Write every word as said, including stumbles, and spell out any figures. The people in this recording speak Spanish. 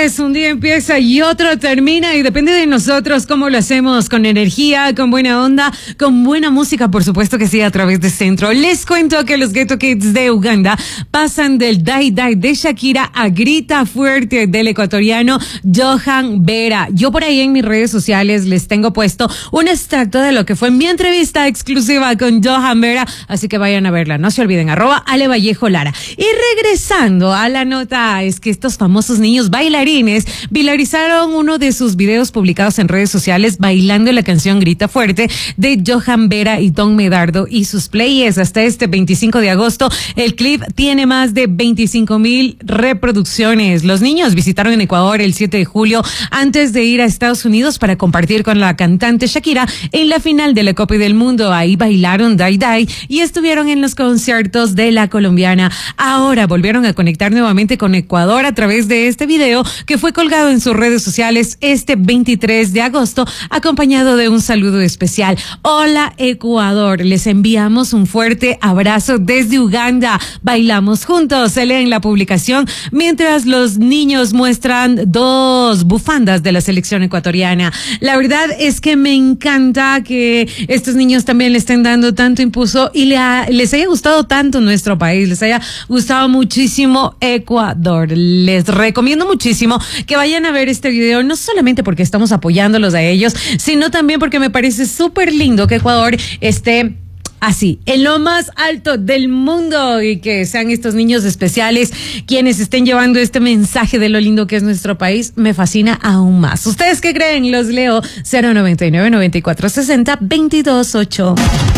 es, un día empieza y otro termina y depende de nosotros cómo lo hacemos, con energía, con buena onda, con buena música, por supuesto que sí, a través de Centro. Les cuento que los Ghetto Kids de Uganda pasan del Die Die de Shakira a Grita Fuerte del ecuatoriano Johan Vera. Yo por ahí en mis redes sociales les tengo puesto un extracto de lo que fue mi entrevista exclusiva con Johan Vera, así que vayan a verla, no se olviden, arroba Ale Vallejo Lara. Y regresando a la nota, es que estos famosos niños bailarines viralizaron uno de sus videos publicados en redes sociales bailando la canción Grita Fuerte de Johan Vera y Don Medardo y sus players. Hasta este veinticinco de agosto el clip tiene más de veinticinco mil reproducciones. Los niños visitaron en Ecuador el siete de julio antes de ir a Estados Unidos para compartir con la cantante Shakira en la final de la Copa del Mundo. Ahí bailaron Die Die y estuvieron en los conciertos de la colombiana. Ahora volvieron a conectar nuevamente con Ecuador a través de este video que fue colgado en sus redes sociales este veintitrés de agosto, acompañado de un saludo especial. Hola Ecuador, les enviamos un fuerte abrazo desde Uganda. Bailamos juntos, se lee en la publicación, mientras los niños muestran dos bufandas de la selección ecuatoriana. La verdad es que me encanta que estos niños también le estén dando tanto impulso y le ha, les haya gustado tanto nuestro país, les haya gustado muchísimo Ecuador. Les recomiendo muchísimo que vayan a ver este video, no solamente porque estamos apoyándolos a ellos, sino también porque me parece súper lindo que Ecuador esté así, en lo más alto del mundo, y que sean estos niños especiales quienes estén llevando este mensaje de lo lindo que es nuestro país. Me fascina aún más. ¿Ustedes qué creen? Los leo. Cero noventa y nueve, noventa y cuatro, sesenta, veintidós, ocho.